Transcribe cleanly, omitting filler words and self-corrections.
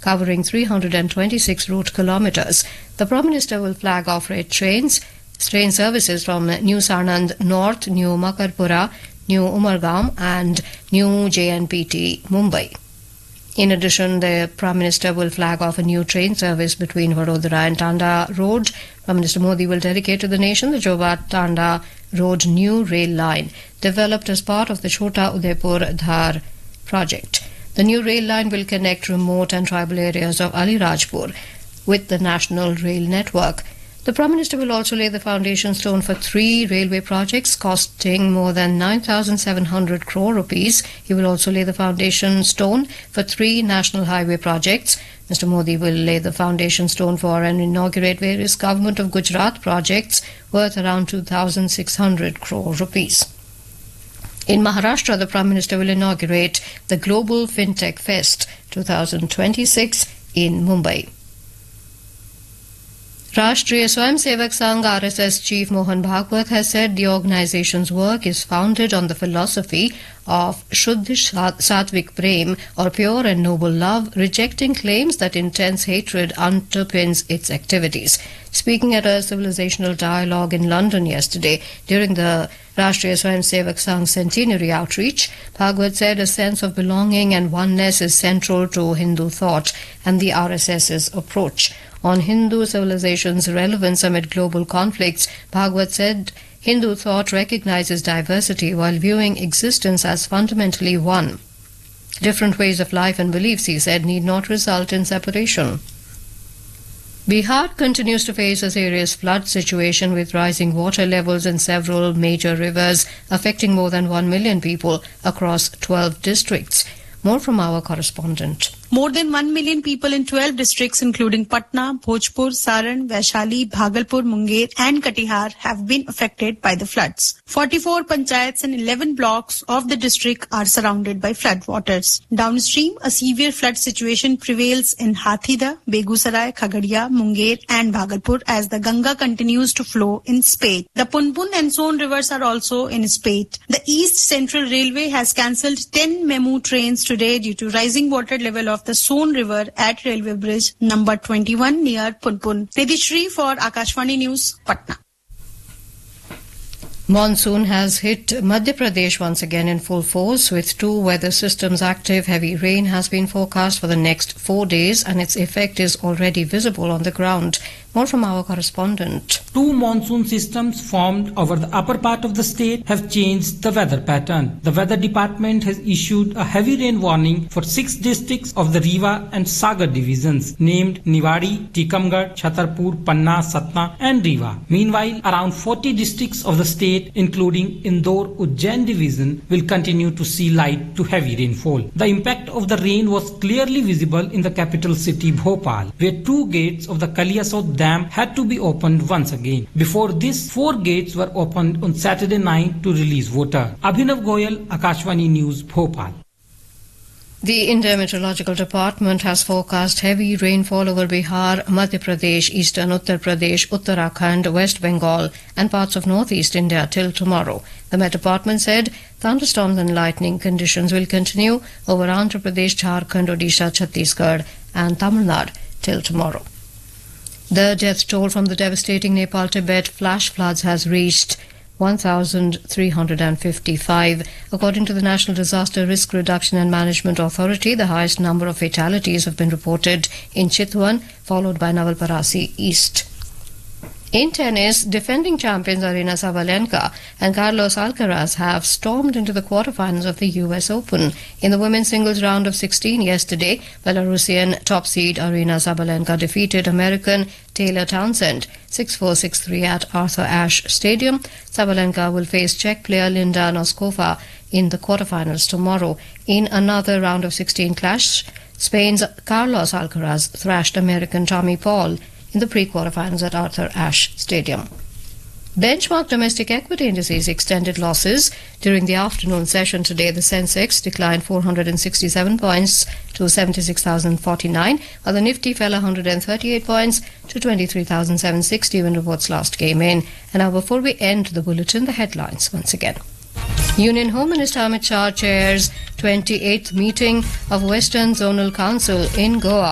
covering 326 route kilometers. The Prime Minister will flag off train services from New Sanand North, New Makarpura, New Umargam and New JNPT, Mumbai. In addition, the Prime Minister will flag off a new train service between Vadodara and Tanda Road. Prime Minister Modi will dedicate to the nation the Jobat-Tanda Road new rail line, developed as part of the Chota Udaipur-Dhar project. The new rail line will connect remote and tribal areas of Alirajpur with the national rail network. The Prime Minister will also lay the foundation stone for 3 railway projects costing more than 9,700 crore rupees. He will also lay the foundation stone for 3 national highway projects. Mr. Modi will lay the foundation stone for and inaugurate various Government of Gujarat projects worth around 2,600 crore rupees. In Maharashtra, the Prime Minister will inaugurate the Global FinTech Fest 2026 in Mumbai. Rashtriya Swayamsevak Sangh RSS Chief Mohan Bhagwat has said the organization's work is founded on the philosophy of Shuddh Satvik Prem, or pure and noble love, rejecting claims that intense hatred underpins its activities. Speaking at a civilizational dialogue in London yesterday during the Rashtriya Swayamsevak Sangh centenary outreach, Bhagwat said a sense of belonging and oneness is central to Hindu thought and the RSS's approach. On Hindu civilization's relevance amid global conflicts, Bhagwat said Hindu thought recognizes diversity while viewing existence as fundamentally one. Different ways of life and beliefs, he said, need not result in separation. Bihar continues to face a serious flood situation with rising water levels in several major rivers affecting more than 1 million people across 12 districts. More from our correspondent. More than 1 million people in 12 districts including Patna, Bhojpur, Saran, Vaishali, Bhagalpur, Munger and Katihar have been affected by the floods. 44 panchayats and 11 blocks of the district are surrounded by floodwaters. Downstream, a severe flood situation prevails in Hathida, Begusarai, Khagadia, Munger and Bhagalpur as the Ganga continues to flow in spate. The Punpun and Son rivers are also in spate. The East Central Railway has cancelled 10 memo trains today due to rising water level of the Son River at Railway Bridge number 21 near Punpun. Nidhi for Akashvani News, Patna. Monsoon has hit Madhya Pradesh once again in full force with 2 weather systems active. Heavy rain has been forecast for the next 4 days and its effect is already visible on the ground. More from our correspondent. 2 monsoon systems formed over the upper part of the state have changed the weather pattern. The weather department has issued a heavy rain warning for 6 districts of the Rewa and Sagar divisions named Niwadi, Tikamgarh, Chhatarpur, Panna, Satna and Rewa. Meanwhile, around 40 districts of the state including Indore, Ujjain division will continue to see light to heavy rainfall. The impact of the rain was clearly visible in the capital city Bhopal, where 2 gates of the Kaliasot Dam had to be opened once again. Before this, 4 gates were opened on Saturday night to release water. Abhinav Goyal, Akashvani News, Bhopal. The Indian Meteorological Department has forecast heavy rainfall over Bihar, Madhya Pradesh, Eastern Uttar Pradesh, Uttarakhand, West Bengal and parts of northeast India till tomorrow. The Met Department said thunderstorms and lightning conditions will continue over Andhra Pradesh, Jharkhand, Odisha, Chhattisgarh and Tamil Nadu till tomorrow. The death toll from the devastating Nepal-Tibet flash floods has reached 1,355. According to the National Disaster Risk Reduction and Management Authority, the highest number of fatalities have been reported in Chitwan, followed by Navalparasi East. In tennis, defending champions Aryna Sabalenka and Carlos Alcaraz have stormed into the quarterfinals of the US Open. In the women's singles round of 16 yesterday, Belarusian top seed Aryna Sabalenka defeated American Taylor Townsend 6-4, 6-3 at Arthur Ashe Stadium. Sabalenka will face Czech player Linda Noskova in the quarterfinals tomorrow. In another round of 16 clash, Spain's Carlos Alcaraz thrashed American Tommy Paul in the pre-quarterfinals at Arthur Ashe Stadium. Benchmark domestic equity indices extended losses during the afternoon session today. The Sensex declined 467 points to 76,049, while the Nifty fell 138 points to 23,760 when reports last came in. And now before we end the bulletin, the headlines once again. Union Home Minister Amit Shah chairs 28th meeting of Western Zonal Council in Goa.